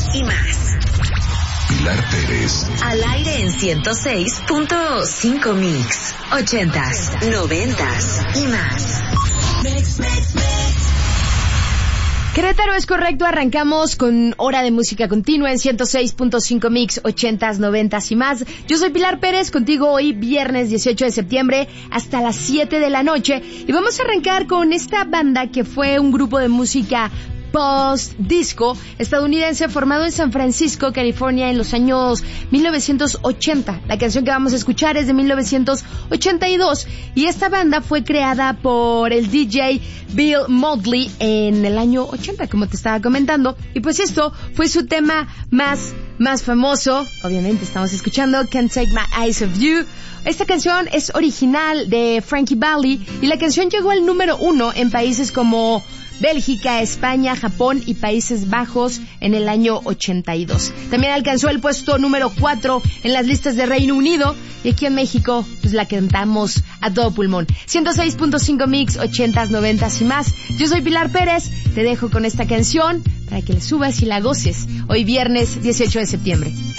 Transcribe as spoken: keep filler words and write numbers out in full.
y más. Pilar Pérez. Al aire en ciento seis punto cinco Mix. Ochentas, noventas y más. Mix, mix, mix. Querétaro es correcto, arrancamos con hora de música continua en ciento seis punto cinco Mix, ochentas, noventas y más. Yo soy Pilar Pérez, contigo hoy viernes dieciocho de septiembre hasta las siete de la noche y vamos a arrancar con esta banda que fue un grupo de música post-disco estadounidense formado en San Francisco, California en los años mil novecientos ochenta. La canción que vamos a escuchar es de mil novecientos ochenta y dos y esta banda fue creada por el D J Bill Motley en el año ochenta, como te estaba comentando, y pues esto fue su tema más más famoso. Obviamente estamos escuchando Can't Take My Eyes Off You. Esta canción es original de Frankie Valli y la canción llegó al número uno en países como Bélgica, España, Japón y Países Bajos en el año ochenta y dos. También alcanzó el puesto número cuatro en las listas de Reino Unido y aquí en México pues la cantamos a todo pulmón. ciento seis punto cinco Mix, ochentas, noventas y más. Yo soy Pilar Pérez, te dejo con esta canción para que la subas y la goces hoy viernes dieciocho de septiembre.